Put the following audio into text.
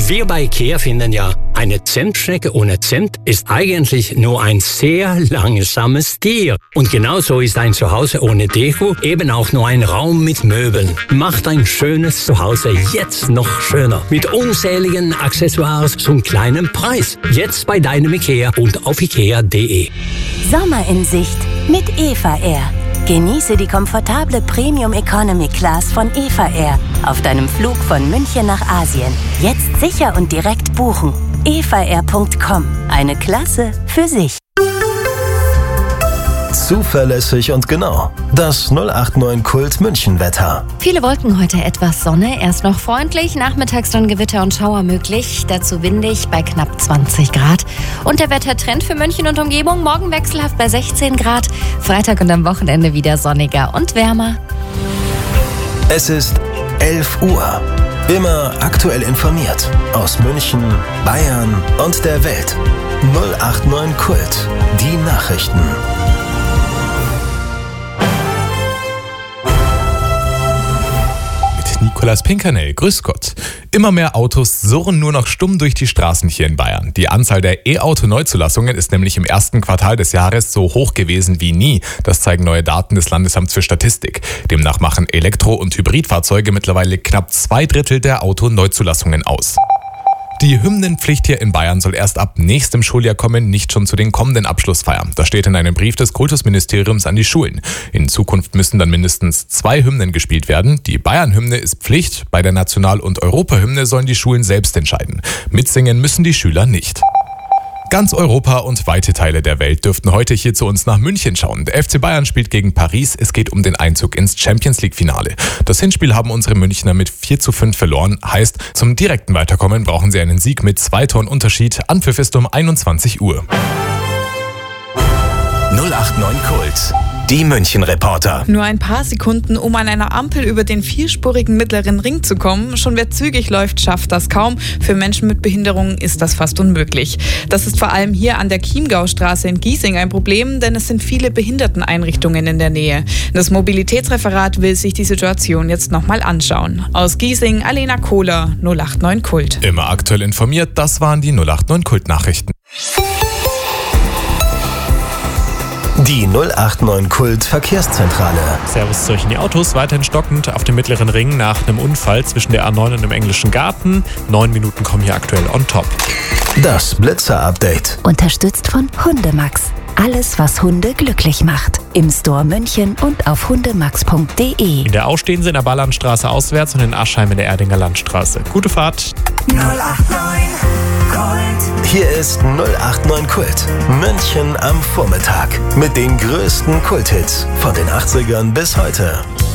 Wir bei IKEA finden ja, eine Zimtschnecke ohne Zimt ist eigentlich nur ein sehr langsames Tier. Und genauso ist ein Zuhause ohne Deko eben auch nur ein Raum mit Möbeln. Macht ein schönes Zuhause jetzt noch schöner. Mit unzähligen Accessoires zum kleinen Preis. Jetzt bei deinem IKEA und auf ikea.de. Sommer in Sicht mit Eva Air. Genieße die komfortable Premium Economy Class von Eva Air auf deinem Flug von München nach Asien. Jetzt sicher und direkt buchen. evaair.com. Eine Klasse für sich. Zuverlässig und genau. Das 089 Kult München-Wetter. Viele Wolken, heute etwas Sonne. Erst noch freundlich, nachmittags dann Gewitter und Schauer möglich. Dazu windig bei knapp 20 Grad. Und der Wettertrend für München und Umgebung. Morgen wechselhaft bei 16 Grad. Freitag und am Wochenende wieder sonniger und wärmer. Es ist 11 Uhr. Immer aktuell informiert. Aus München, Bayern und der Welt. 089 Kult. Die Nachrichten. Nikolaus Pinkernell, grüß Gott. Immer mehr Autos surren nur noch stumm durch die Straßen hier in Bayern. Die Anzahl der E-Auto-Neuzulassungen ist nämlich im ersten Quartal des Jahres so hoch gewesen wie nie. Das zeigen neue Daten des Landesamts für Statistik. Demnach machen Elektro- und Hybridfahrzeuge mittlerweile knapp 2/3 der Auto-Neuzulassungen aus. Die Hymnenpflicht hier in Bayern soll erst ab nächstem Schuljahr kommen, nicht schon zu den kommenden Abschlussfeiern. Das steht in einem Brief des Kultusministeriums an die Schulen. In Zukunft müssen dann mindestens 2 Hymnen gespielt werden. Die Bayern-Hymne ist Pflicht. Bei der National- und Europahymne sollen die Schulen selbst entscheiden. Mitsingen müssen die Schüler nicht. Ganz Europa und weite Teile der Welt dürften heute hier zu uns nach München schauen. Der FC Bayern spielt gegen Paris. Es geht um den Einzug ins Champions-League-Finale. Das Hinspiel haben unsere Münchner mit 4:5 verloren. Heißt, zum direkten Weiterkommen brauchen sie einen Sieg mit 2 Toren Unterschied. Anpfiff ist um 21 Uhr. 089 Kult. Die München-Reporter. Nur ein paar Sekunden, um an einer Ampel über den vierspurigen mittleren Ring zu kommen. Schon wer zügig läuft, schafft das kaum. Für Menschen mit Behinderungen ist das fast unmöglich. Das ist vor allem hier an der Chiemgaustraße in Giesing ein Problem, denn es sind viele Behinderteneinrichtungen in der Nähe. Das Mobilitätsreferat will sich die Situation jetzt nochmal anschauen. Aus Giesing, Alena Kohler, 089 Kult. Immer aktuell informiert, das waren die 089 Kult-Nachrichten. Die 089 Kult Verkehrszentrale. Servus zu euch in die Autos. Weiterhin stockend auf dem mittleren Ring nach einem Unfall zwischen der A9 und dem Englischen Garten. 9 Minuten kommen hier aktuell on top. Das Blitzer-Update. Unterstützt von Hundemax. Alles, was Hunde glücklich macht. Im Store München und auf hundemax.de. In der Au stehen sie in der Ballandstraße auswärts und in Aschheim in der Erdinger Landstraße. Gute Fahrt. 089 Kult. Hier ist 089 Kult. München am Vormittag. Mit den größten Kulthits von den 80ern bis heute.